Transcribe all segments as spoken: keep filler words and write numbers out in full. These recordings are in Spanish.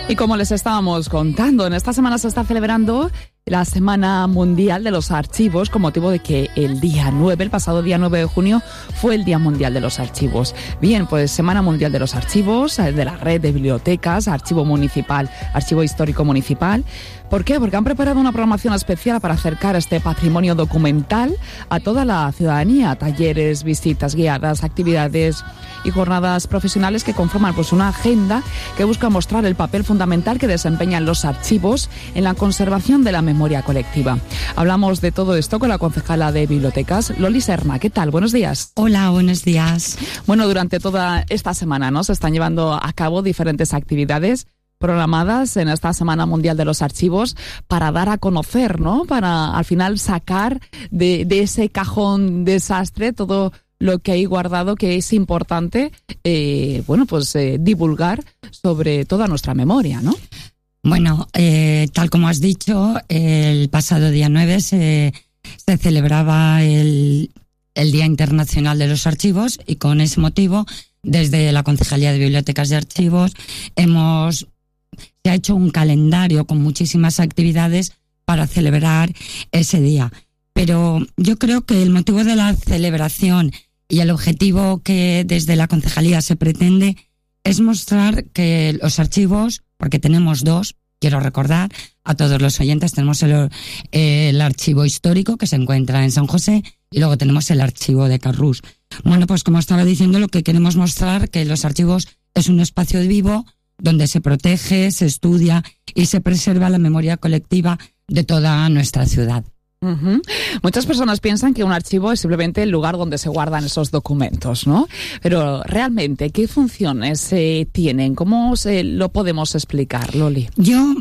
Y como les estábamos contando, en esta semana se está celebrando la Semana Mundial de los Archivos, con motivo de que el día nueve, el pasado día nueve de junio, fue el Día Mundial de los Archivos. Bien, pues Semana Mundial de los Archivos, de la red de bibliotecas, Archivo Municipal, Archivo Histórico Municipal. ¿Por qué? Porque han preparado una programación especial para acercar este patrimonio documental a toda la ciudadanía. Talleres, visitas guiadas, actividades y jornadas profesionales que conforman pues una agenda que busca mostrar el papel fundamental que desempeñan los archivos en la conservación de la memoria colectiva. Hablamos de todo esto con la concejala de Bibliotecas, Loli Serna. ¿Qué tal? Buenos días. Hola, buenos días. Bueno, durante toda esta semana, ¿no?, se están llevando a cabo diferentes actividades programadas en esta Semana Mundial de los Archivos para dar a conocer, ¿no?, para al final sacar de, de ese cajón desastre todo lo que hay guardado, que es importante, eh, bueno, pues eh, divulgar sobre toda nuestra memoria, ¿no? Bueno, eh, tal como has dicho, el pasado día nueve se, se celebraba el, el Día Internacional de los Archivos, y con ese motivo, desde la Concejalía de Bibliotecas y Archivos, hemos se ha hecho un calendario con muchísimas actividades para celebrar ese día. Pero yo creo que el motivo de la celebración y el objetivo que desde la Concejalía se pretende es mostrar que los archivos, porque tenemos dos, quiero recordar a todos los oyentes, tenemos el, el archivo histórico que se encuentra en San José y luego tenemos el archivo de Carrús. Bueno, pues como estaba diciendo, lo que queremos mostrar que los archivos es un espacio vivo donde se protege, se estudia y se preserva la memoria colectiva de toda nuestra ciudad. Uh-huh. Muchas personas piensan que un archivo es simplemente el lugar donde se guardan esos documentos, ¿no? Pero realmente, ¿qué funciones eh, tienen? ¿Cómo se lo podemos explicar, Loli? Yo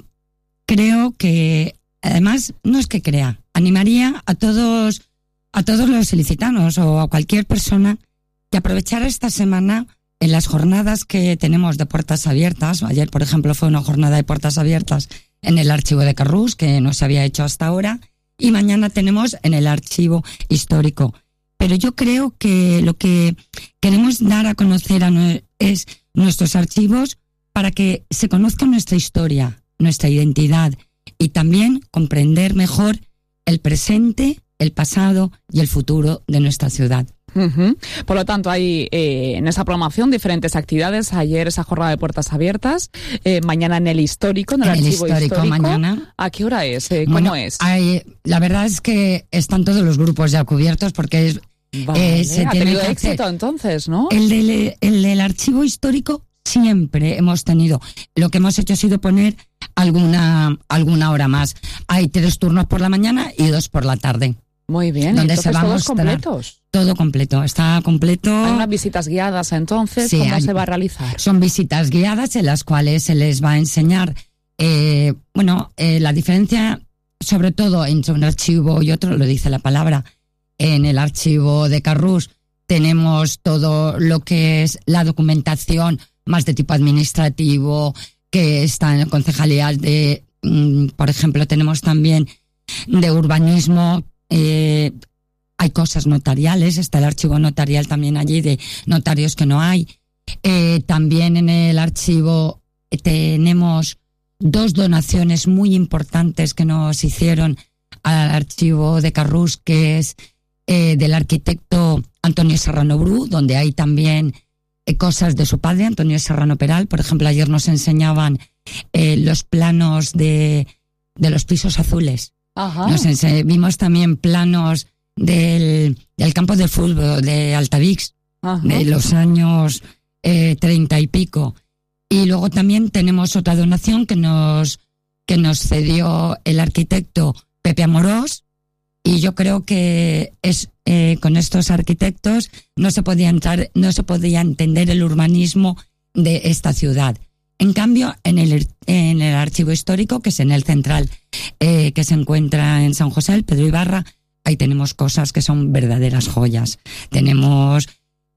creo que, además, no es que crea, animaría a todos, a todos los ilicitanos o a cualquier persona que aprovechara esta semana en las jornadas que tenemos de puertas abiertas. Ayer, por ejemplo, fue una jornada de puertas abiertas en el archivo de Carrús, que no se había hecho hasta ahora. Y mañana tenemos en el archivo histórico. Pero yo creo que lo que queremos dar a conocer a no, es nuestros archivos para que se conozca nuestra historia, nuestra identidad y también comprender mejor el presente, el pasado y el futuro de nuestra ciudad. Uh-huh. Por lo tanto, hay eh, en esa programación diferentes actividades. Ayer esa jornada de puertas abiertas, eh, mañana en el histórico, en el, en el archivo histórico, histórico. Mañana. ¿A qué hora es? Eh, ¿Cómo bueno, es? Hay, la verdad es que están todos los grupos ya cubiertos porque es, vale, eh, se ha tiene tenido que éxito hacer. Entonces, ¿no? El del, el del archivo histórico siempre hemos tenido. Lo que hemos hecho ha sido poner alguna, alguna hora más. Hay tres turnos por la mañana y dos por la tarde. Muy bien, donde entonces se va todos a mostrar, completos. Todo completo, está completo. Hay unas visitas guiadas entonces, sí, ¿cómo hay, se va a realizar? Son visitas guiadas en las cuales se les va a enseñar, eh, bueno, eh, la diferencia, sobre todo entre un archivo y otro, lo dice la palabra. En el archivo de Carrús tenemos todo lo que es la documentación más de tipo administrativo, que está en concejalías de, mm, por ejemplo, tenemos también de urbanismo. Eh, hay cosas notariales, está el archivo notarial también allí de notarios que no hay. Eh, también en el archivo tenemos dos donaciones muy importantes que nos hicieron al archivo de Carrús, que es eh, del arquitecto Antonio Serrano Bru, donde hay también eh, cosas de su padre, Antonio Serrano Peral. Por ejemplo, ayer nos enseñaban eh, los planos de, de los pisos azules. Ajá. Nos ense- vimos también planos del, del campo de fútbol de Altavix, Ajá. de los años eh, treinta y pico. Y luego también tenemos otra donación que nos, que nos cedió el arquitecto Pepe Amorós, y yo creo que es eh, con estos arquitectos no se podía entrar, no se podía entender el urbanismo de esta ciudad. En cambio, en el, en el archivo histórico, que es en el central, eh, que se encuentra en San José, el Pedro Ibarra, ahí tenemos cosas que son verdaderas joyas. Tenemos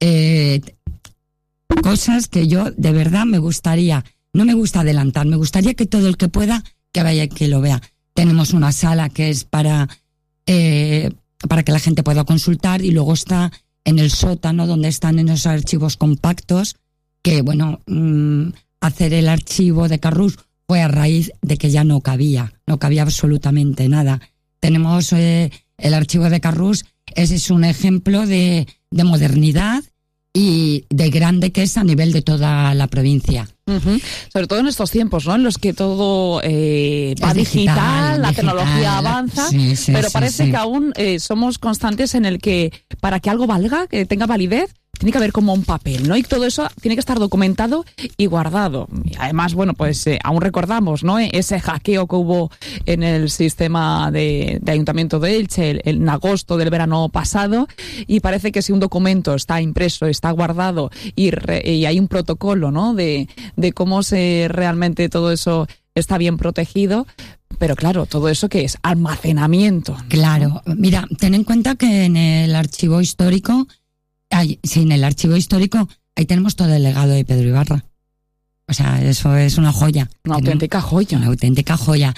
eh, cosas que yo de verdad me gustaría, no me gusta adelantar, me gustaría que todo el que pueda, que vaya y que lo vea. Tenemos una sala que es para, eh, para que la gente pueda consultar, y luego está en el sótano donde están en esos archivos compactos, que bueno, mmm, hacer el archivo de Carrús fue a raíz de que ya no cabía, no cabía absolutamente nada. Tenemos eh, el archivo de Carrús, ese es un ejemplo de, de modernidad y de grande que es a nivel de toda la provincia. Uh-huh. Sobre todo en estos tiempos, ¿no? En los que todo eh, va digital, digital, la digital, tecnología avanza, sí, sí, pero sí, parece sí. que aún eh, somos constantes en el que para que algo valga, que tenga validez, tiene que haber como un papel, ¿no? Y todo eso tiene que estar documentado y guardado. Y además, bueno, pues eh, aún recordamos, ¿no? Ese hackeo que hubo en el sistema de, de Ayuntamiento de Elche el, en agosto del verano pasado, y parece que si un documento está impreso, está guardado y, re, y hay un protocolo, ¿no? De, de cómo se realmente todo eso está bien protegido. Pero claro, todo eso que es almacenamiento, ¿no? Claro, mira, ten en cuenta que en el archivo histórico Ay, sí, en el archivo histórico, ahí tenemos todo el legado de Pedro Ibarra. O sea, eso es una joya. Una auténtica joya. Una auténtica joya.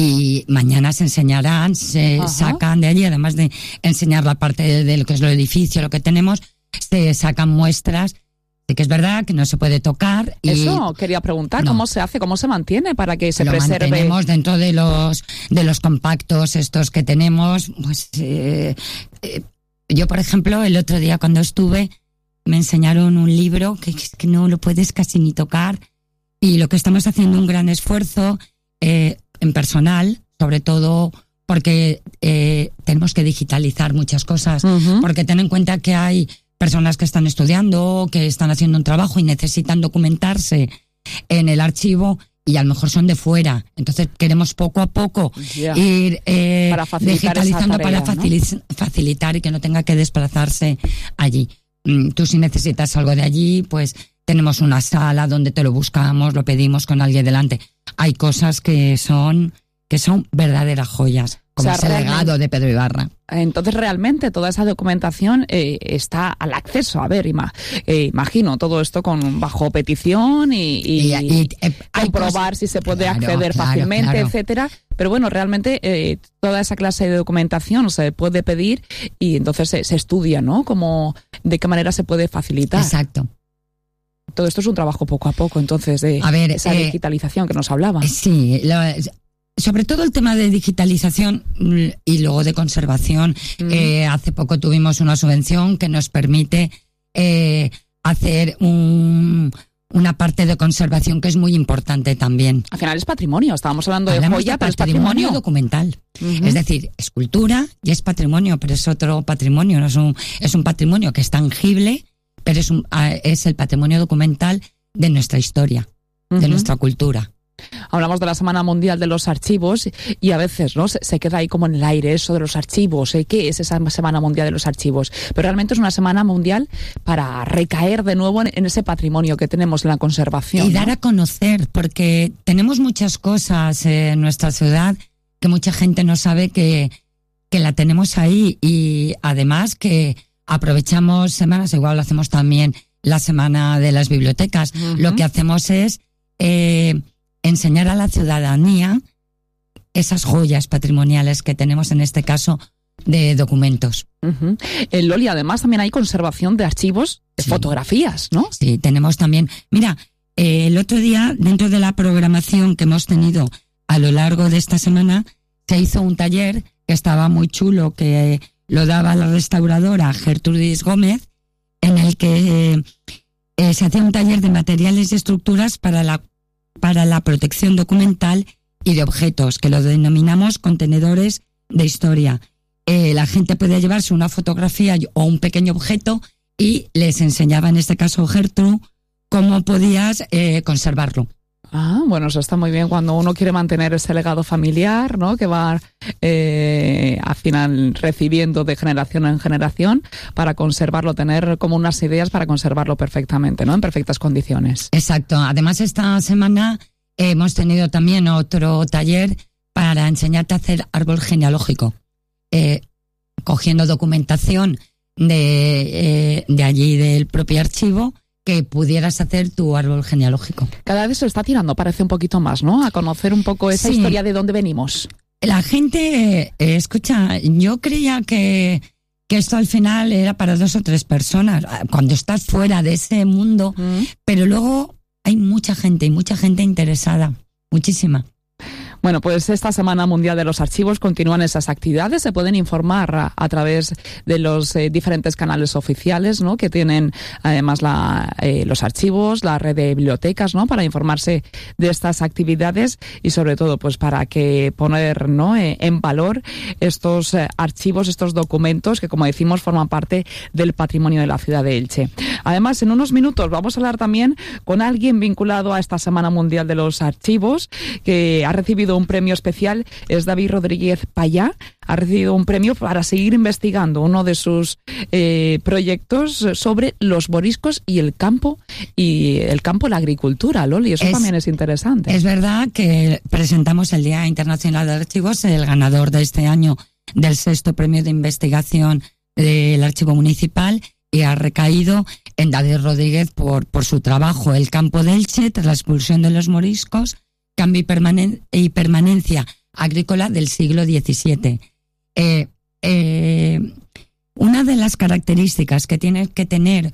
Y mañana se enseñarán, se Ajá. sacan de allí, además de enseñar la parte de, de lo que es el edificio, lo que tenemos, se sacan muestras de que es verdad que no se puede tocar. Y eso quería preguntar, no. ¿cómo se hace, cómo se mantiene para que se lo preserve? Lo mantenemos dentro de los, de los compactos estos que tenemos, pues... Eh, eh, Yo, por ejemplo, el otro día cuando estuve, me enseñaron un libro que, que no lo puedes casi ni tocar, y lo que estamos haciendo un gran esfuerzo eh, en personal, sobre todo porque eh, tenemos que digitalizar muchas cosas, uh-huh. porque ten en cuenta que hay personas que están estudiando, que están haciendo un trabajo y necesitan documentarse en el archivo, y a lo mejor son de fuera. Entonces queremos poco a poco yeah. ir eh, para digitalizando tarea, para facilitar, ¿no? facilitar y que no tenga que desplazarse allí. Tú si necesitas algo de allí, pues tenemos una sala donde te lo buscamos, lo pedimos con alguien delante. Hay cosas que son que son verdaderas joyas, como o sea, ese legado de Pedro Ibarra. Entonces realmente toda esa documentación eh, está al acceso. A ver, Ima, eh, imagino todo esto con bajo petición y, y, y, y eh, comprobar cosas, si se puede claro, acceder claro, fácilmente, claro. etcétera. Pero bueno, realmente eh, toda esa clase de documentación se puede pedir y entonces se, se estudia, ¿no? Como de qué manera se puede facilitar. Exacto. Todo esto es un trabajo poco a poco, entonces, de a ver, esa eh, digitalización que nos hablaba. Sí, lo, sobre todo el tema de digitalización y luego de conservación. Mm. Eh, hace poco tuvimos una subvención que nos permite eh, hacer un, una parte de conservación que es muy importante también. Al final es patrimonio, estábamos hablando Hablamos de joya, de pero es patrimonio, patrimonio documental. Uh-huh. Es decir, es cultura y es patrimonio, pero es otro patrimonio, no es un, es un patrimonio que es tangible, pero es, un, es el patrimonio documental de nuestra historia, uh-huh. de nuestra cultura. Hablamos de la Semana Mundial de los Archivos y a veces no se, se queda ahí como en el aire eso de los archivos, ¿eh? ¿Qué es esa Semana Mundial de los Archivos? Pero realmente es una semana mundial para recaer de nuevo en, en ese patrimonio que tenemos en la conservación. Y dar, ¿no?, a conocer, porque tenemos muchas cosas en nuestra ciudad que mucha gente no sabe que, que la tenemos ahí, y además que aprovechamos semanas, igual lo hacemos también la Semana de las Bibliotecas. Uh-huh. Lo que hacemos es eh, enseñar a la ciudadanía esas joyas patrimoniales que tenemos, en este caso, de documentos. Uh-huh. En Loli, además, también hay conservación de archivos, de sí. fotografías, ¿no? Sí, tenemos también. Mira, eh, el otro día, dentro de la programación que hemos tenido a lo largo de esta semana, se hizo un taller que estaba muy chulo, que eh, lo daba la restauradora Gertrudis Gómez, en el que eh, eh, se hacía un taller de materiales y estructuras para la para la protección documental y de objetos, que lo denominamos contenedores de historia. Eh, la gente podía llevarse una fotografía o un pequeño objeto y les enseñaba, en este caso Gertrude, cómo podías eh, conservarlo. Ah, bueno, eso está muy bien cuando uno quiere mantener ese legado familiar, ¿no?, que va eh, al final recibiendo de generación en generación, para conservarlo, tener como unas ideas para conservarlo perfectamente, ¿no?, en perfectas condiciones. Exacto. Además, esta semana eh, hemos tenido también otro taller para enseñarte a hacer árbol genealógico, eh, cogiendo documentación de, eh, de allí del propio archivo, que pudieras hacer tu árbol genealógico. Cada vez se está tirando, parece, un poquito más, ¿no?, a conocer un poco esa sí. historia de dónde venimos. La gente, eh, escucha, yo creía que, que esto al final era para dos o tres personas, cuando estás fuera de ese mundo, mm. pero luego hay mucha gente, y mucha gente interesada, muchísima. Bueno, pues esta Semana Mundial de los Archivos continúan esas actividades. Se pueden informar a, a través de los eh, diferentes canales oficiales, ¿no?, que tienen además la, eh, los archivos, la red de bibliotecas, ¿no?, para informarse de estas actividades y sobre todo pues para que poner, ¿no?, eh, en valor estos eh, archivos, estos documentos que, como decimos, forman parte del patrimonio de la ciudad de Elche. Además, en unos minutos vamos a hablar también con alguien vinculado a esta Semana Mundial de los Archivos, que ha recibido un premio especial. Es David Rodríguez Payá. Ha recibido un premio para seguir investigando uno de sus eh, proyectos sobre los moriscos y el campo, y el campo, la agricultura, Loli. Eso es, también es interesante. Es verdad que presentamos el Día Internacional de Archivos, el ganador de este año del sexto premio de investigación del Archivo Municipal, y ha recaído en David Rodríguez por, por su trabajo, El campo de Elche, tras la expulsión de los moriscos, cambio y, permanen- y permanencia agrícola del siglo diecisiete. Eh, eh, una de las características que tienes que tener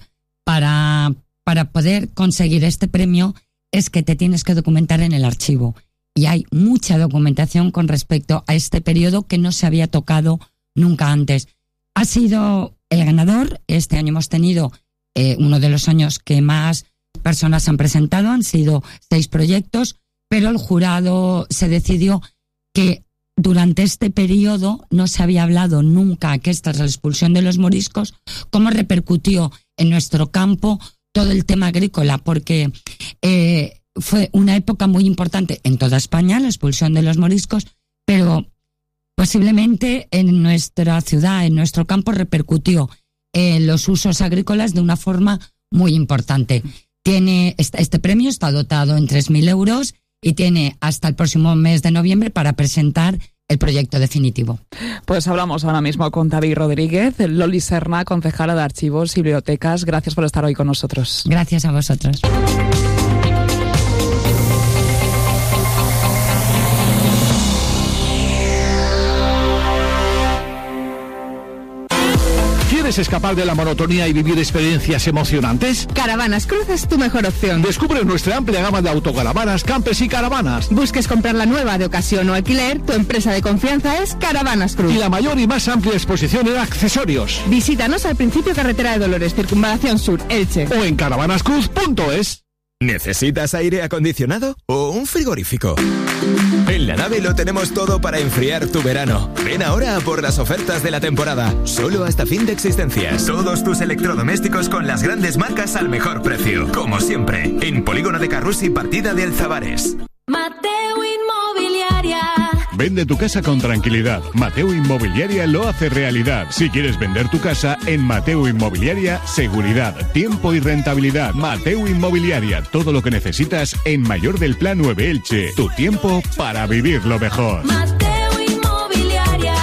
para, para poder conseguir este premio es que te tienes que documentar en el archivo. Y hay mucha documentación con respecto a este periodo que no se había tocado nunca antes. Ha sido el ganador. Este año hemos tenido eh, uno de los años que más personas han presentado, han sido seis proyectos, pero el jurado se decidió que durante este periodo no se había hablado nunca, que tras la expulsión de los moriscos, cómo repercutió en nuestro campo todo el tema agrícola, porque eh, fue una época muy importante en toda España, la expulsión de los moriscos, pero posiblemente en nuestra ciudad, en nuestro campo, repercutió en los usos agrícolas de una forma muy importante. Tiene, este premio está dotado en tres mil euros y tiene hasta el próximo mes de noviembre para presentar el proyecto definitivo. Pues hablamos ahora mismo con David Rodríguez, Loli Serna, concejala de Archivos y Bibliotecas. Gracias por estar hoy con nosotros. Gracias a vosotros. ¿Quieres escapar de la monotonía y vivir experiencias emocionantes? Caravanas Cruz es tu mejor opción. Descubre nuestra amplia gama de autocaravanas, campers y caravanas. Busques comprar la nueva de ocasión o alquiler, tu empresa de confianza es Caravanas Cruz. Y la mayor y más amplia exposición en accesorios. Visítanos al principio Carretera de Dolores, Circunvalación Sur, Elche. O en caravanas cruz punto es. ¿Necesitas aire acondicionado o un frigorífico? En La Nave lo tenemos todo para enfriar tu verano. Ven ahora a por las ofertas de la temporada. Solo hasta fin de existencias. Todos tus electrodomésticos con las grandes marcas al mejor precio. Como siempre, en Polígono de Carrús y Partida de Alzabares. Mateo Inmobiliaria. Vende tu casa con tranquilidad. Mateo Inmobiliaria lo hace realidad. Si quieres vender tu casa, en Mateo Inmobiliaria, seguridad, tiempo y rentabilidad. Mateo Inmobiliaria, todo lo que necesitas en Mayor del Plan nueve Elche. Tu tiempo para vivirlo mejor. Mateo Inmobiliaria.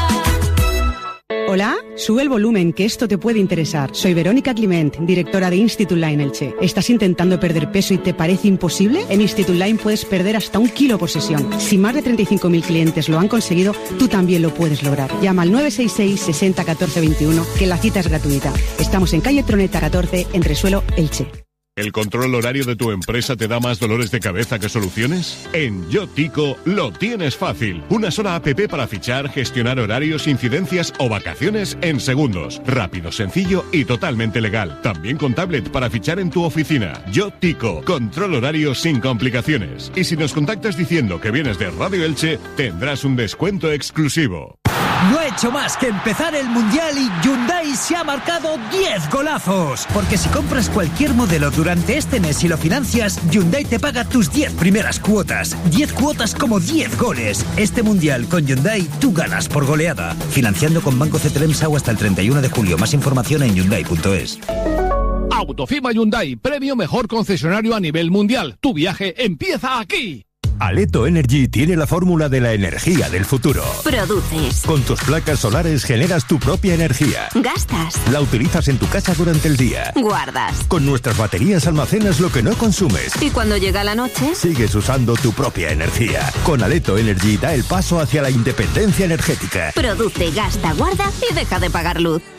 Hola, sube el volumen, que esto te puede interesar. Soy Verónica Climent, directora de Institut Line Elche. ¿Estás intentando perder peso y te parece imposible? En Institut Line puedes perder hasta un kilo por sesión. Si más de treinta y cinco mil clientes lo han conseguido, tú también lo puedes lograr. Llama al nueve seis seis, sesenta, catorce, veintiuno, que la cita es gratuita. Estamos en calle Troneta catorce, en Resuelo, Elche. ¿El control horario de tu empresa te da más dolores de cabeza que soluciones? En Yotico lo tienes fácil. Una sola app para fichar, gestionar horarios, incidencias o vacaciones en segundos. Rápido, sencillo y totalmente legal. También con tablet para fichar en tu oficina. Yotico, control horario sin complicaciones. Y si nos contactas diciendo que vienes de Radio Elche, tendrás un descuento exclusivo. No ha hecho más que empezar el Mundial y Hyundai se ha marcado diez golazos. Porque si compras cualquier modelo durante este mes y lo financias, Hyundai te paga tus diez primeras cuotas. diez cuotas como diez goles. Este Mundial con Hyundai tú ganas por goleada. Financiando con Banco C T L M S A U hasta el treinta y uno de julio. Más información en Hyundai punto es. Autofima Hyundai, premio mejor concesionario a nivel mundial. Tu viaje empieza aquí. Aleto Energy tiene la fórmula de la energía del futuro. Produces. Con tus placas solares generas tu propia energía. Gastas. La utilizas en tu casa durante el día. Guardas. Con nuestras baterías almacenas lo que no consumes. Y cuando llega la noche, sigues usando tu propia energía. Con Aleto Energy da el paso hacia la independencia energética. produce, gasta, guarda y deja de pagar luz.